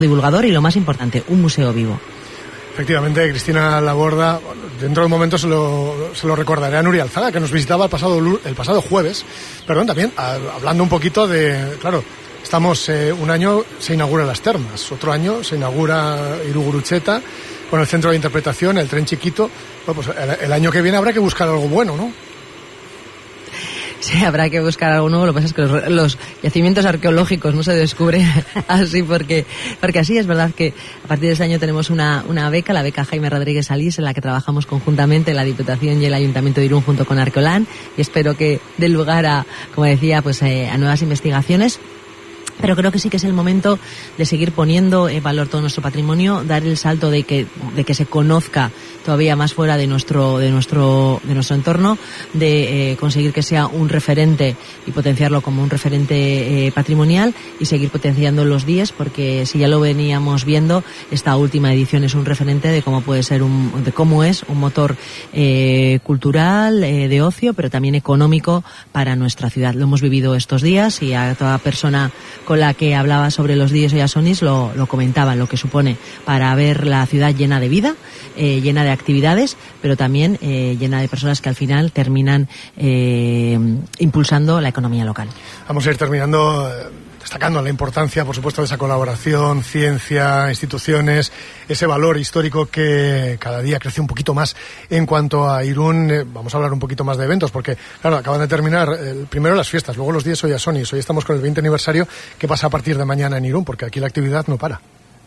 divulgador y, lo más importante, un museo vivo. Efectivamente, Cristina Laborda, dentro de un momento se lo recordaré a Nuria Alzaga, que nos visitaba el pasado jueves, también hablando un poquito de, claro, estamos un año se inaugura las termas, otro año se inaugura Irugurucheta con el centro de interpretación, el tren chiquito. Bueno, pues el año que viene habrá que buscar algo bueno, ¿no? Sí, habrá que buscar algo nuevo. Lo que pasa es que los yacimientos arqueológicos no se descubren así, porque así es verdad que a partir de este año tenemos una beca, la beca Jaime Rodríguez Salís, en la que trabajamos conjuntamente la Diputación y el Ayuntamiento de Irún junto con Arqueolán, y espero que dé lugar a, como decía, pues a nuevas investigaciones. Pero creo que sí que es el momento de seguir poniendo en valor todo nuestro patrimonio, dar el salto de que se conozca todavía más fuera de nuestro entorno, de conseguir que sea un referente y potenciarlo como un referente patrimonial, y seguir potenciando los días, porque si ya lo veníamos viendo, esta última edición es un referente de cómo puede ser de cómo es un motor cultural, de ocio, pero también económico para nuestra ciudad. Lo hemos vivido estos días, y a toda persona con la que hablaba sobre los días Oyasonis lo comentaba, lo que supone para ver la ciudad llena de vida, llena de actividades, pero también llena de personas que al final terminan impulsando la economía local. Vamos a ir terminando destacando la importancia, por supuesto, de esa colaboración, ciencia, instituciones, ese valor histórico que cada día crece un poquito más. En cuanto a Irún, vamos a hablar un poquito más de eventos, porque, claro, acaban de terminar primero las fiestas, luego los días Oyasonis. Hoy estamos con el 20 aniversario. ¿Qué pasa a partir de mañana en Irún? Porque aquí la actividad no para.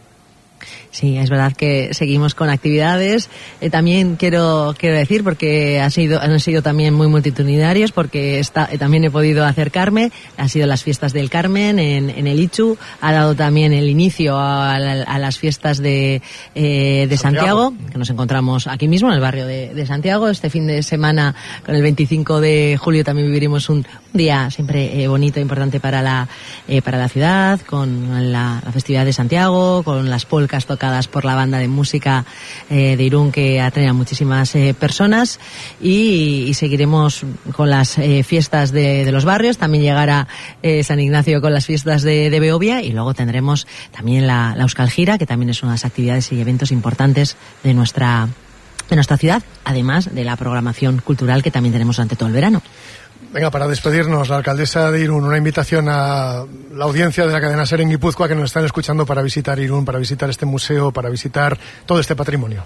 Sí, es verdad que seguimos con actividades. También quiero decir, porque han sido también muy multitudinarios, porque también he podido acercarme. Han sido las fiestas del Carmen en el Ichu. Ha dado también el inicio a las fiestas de Santiago, que nos encontramos aquí mismo en el barrio de Santiago. Este fin de semana, con el 25 de julio, también viviremos un día siempre bonito e importante para la ciudad, con la festividad de Santiago, con las polcas tocadas por la banda de música de Irún, que atrae a muchísimas personas, y seguiremos con las fiestas de los barrios. También llegará San Ignacio con las fiestas de Beovia, y luego tendremos también la Euskal Gira, que también es una de las actividades y eventos importantes de nuestra ciudad, además de la programación cultural que también tenemos durante todo el verano. Venga, para despedirnos, la alcaldesa de Irún, una invitación a la audiencia de la cadena SER en Guipúzcoa, que nos están escuchando, para visitar Irún, para visitar este museo, para visitar todo este patrimonio.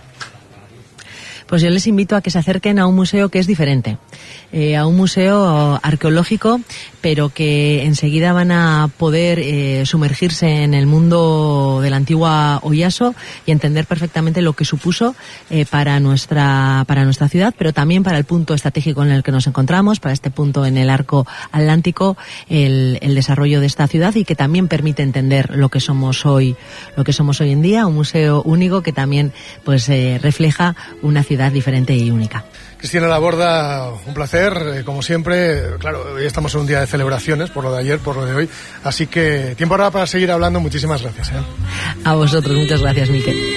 Pues yo les invito a que se acerquen a un museo que es diferente, a un museo arqueológico, pero que enseguida van a poder sumergirse en el mundo de la antigua Oyaso y entender perfectamente lo que supuso para nuestra ciudad, pero también para el punto estratégico en el que nos encontramos, para este punto en el arco atlántico, el desarrollo de esta ciudad, y que también permite entender lo que somos hoy en día. Un museo único que también pues refleja una ciudad diferente y única. Cristina Laborda, un placer, como siempre. Claro, hoy estamos en un día de celebraciones, por lo de ayer, por lo de hoy, así que tiempo ahora para seguir hablando. Muchísimas gracias. A vosotros, muchas gracias, Miquel.